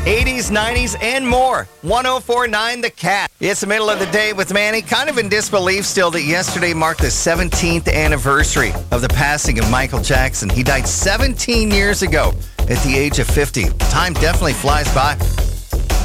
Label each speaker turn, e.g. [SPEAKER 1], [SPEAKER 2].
[SPEAKER 1] 80s, 90s, and more. 104.9 The Cat. It's the middle of the day with Manny. Kind of in disbelief still that yesterday marked the 17th anniversary of the passing of Michael Jackson. He died 17 years ago at the age of 50. Time definitely flies by.